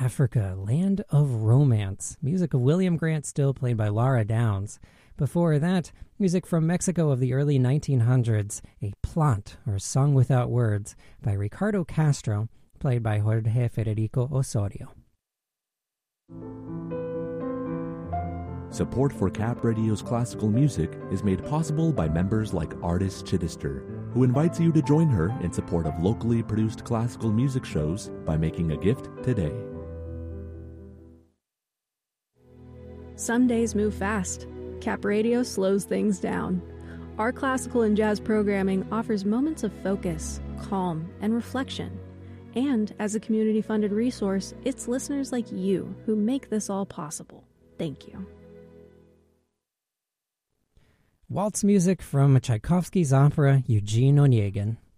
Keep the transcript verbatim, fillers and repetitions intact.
Africa, Land of Romance. Music of William Grant Still, played by Laura Downs. Before that, music from Mexico of the early nineteen hundreds, A Plot, or Song Without Words, by Ricardo Castro, played by Jorge Federico Osorio. Support for Cap Radio's classical music is made possible by members like Artist Chittister, who invites you to join her in support of locally produced classical music shows by making a gift today. Some days move fast. Cap Radio slows things down. Our classical and jazz programming offers moments of focus, calm, and reflection. And as a community-funded resource, it's listeners like you who make this all possible. Thank you. Waltz music from Tchaikovsky's opera Eugene Onegin.